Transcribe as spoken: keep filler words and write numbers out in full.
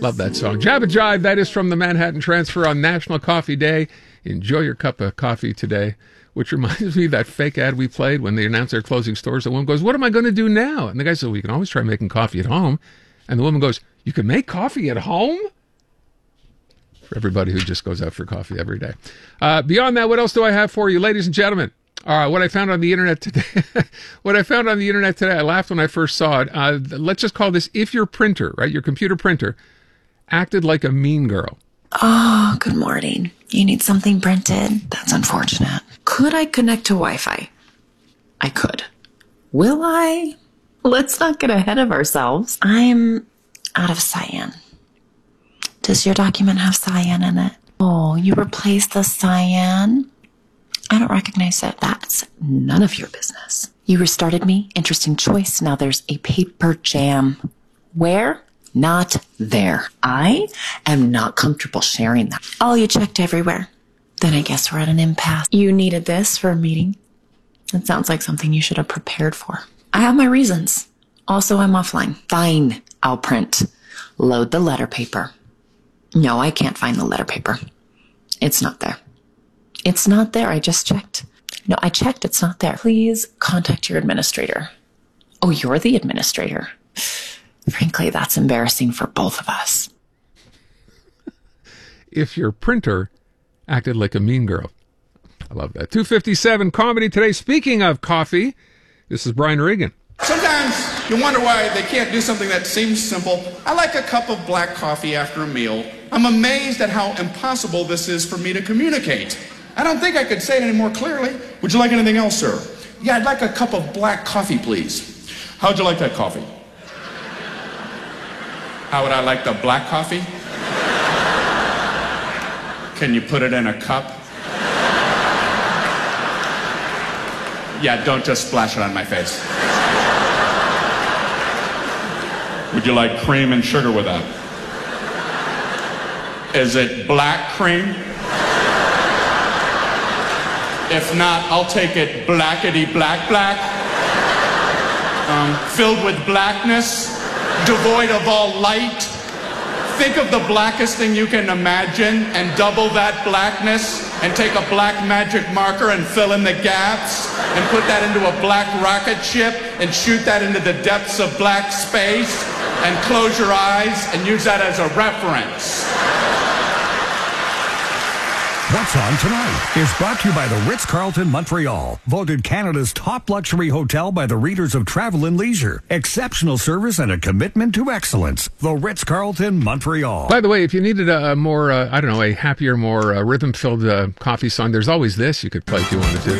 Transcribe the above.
Love that song. Jabba Jive, that is from the Manhattan Transfer on National Coffee Day. Enjoy your cup of coffee today. Which reminds me of that fake ad we played when they announced they're closing stores. The woman goes, what am I going to do now? And the guy said, well, you can always try making coffee at home. And the woman goes, you can make coffee at home? For everybody who just goes out for coffee every day. Uh, beyond that, what else do I have for you, ladies and gentlemen? Uh, what I found on the internet today, what I found on the internet today, I laughed when I first saw it. Uh, let's just call this, if your printer, right, your computer printer, acted like a mean girl. Oh, good morning. You need something printed? That's unfortunate. Could I connect to Wi-Fi? I could. Will I? Let's not get ahead of ourselves. I'm out of cyan. Does your document have cyan in it? Oh, you replaced the cyan? I don't recognize it. That's none of your business. You restarted me. Interesting choice. Now there's a paper jam. Where? Not there. I am not comfortable sharing that. Oh, you checked everywhere. Then I guess we're at an impasse. You needed this for a meeting. That sounds like something you should have prepared for. I have my reasons. Also, I'm offline. Fine. I'll print. Load the letter paper. No, I can't find the letter paper. It's not there. It's not there. I just checked. No, I checked. It's not there. Please contact your administrator. Oh, you're the administrator. Frankly, that's embarrassing for both of us. If your printer acted like a mean girl. I love that. two fifty-seven Comedy Today. Speaking of coffee, this is Brian Regan. Sometimes you wonder why they can't do something that seems simple. I like a cup of black coffee after a meal. I'm amazed at how impossible this is for me to communicate. I don't think I could say it any more clearly. Would you like anything else, sir? Yeah, I'd like a cup of black coffee, please. How'd you like that coffee? How would I like the black coffee? Can you put it in a cup? Yeah, don't just splash it on my face. Would you like cream and sugar with that? Is it black cream? If not, I'll take it blackety black black. Um, filled with blackness, devoid of all light. Think of the blackest thing you can imagine and double that blackness and take a black magic marker and fill in the gaps and put that into a black rocket ship and shoot that into the depths of black space and close your eyes and use that as a reference. What's On Tonight is brought to you by the Ritz-Carlton Montreal, voted Canada's top luxury hotel by the readers of Travel and Leisure. Exceptional service and a commitment to excellence. The Ritz-Carlton Montreal. By the way, if you needed a, a more, uh, I don't know, a happier, more uh, rhythm-filled uh, coffee song, there's always this you could play if you wanted to.